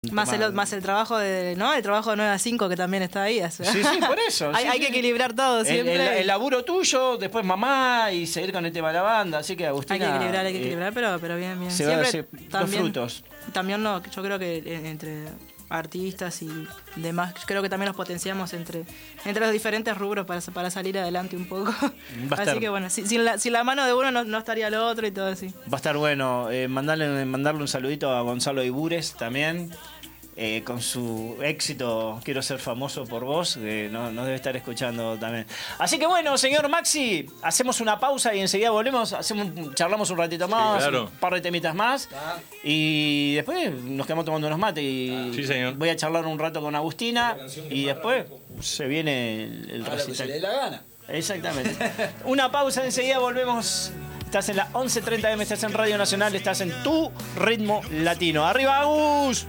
Más el trabajo ¿no? El trabajo de 9 a 5 que también está ahí. Sí, por eso. hay que equilibrar todo siempre. El laburo tuyo, después mamá y seguir con el tema de la banda. Así que Agustina... Hay que equilibrar, pero bien. Siempre también, los frutos. También yo creo que entre artistas y demás, creo que también los potenciamos entre los diferentes rubros para salir adelante un poco. Así que bueno, sin la mano de uno no estaría el otro y todo así. Va a estar bueno. Mandarle un saludito a Gonzalo Ibures también. Con su éxito Quiero ser famoso por vos, nos debe estar escuchando también. Así que bueno, señor Maxi, hacemos una pausa y enseguida volvemos, charlamos un ratito más, sí, claro, un par de temitas más, y después nos quedamos tomando unos mates y sí, señor, voy a charlar un rato con Agustina y después se viene el recital. Se le dé la gana. Exactamente. Una pausa, enseguida volvemos. Estás en la 11:30 AM, estás en Radio Nacional, estás en Tu Ritmo Latino. ¡Arriba, Agus!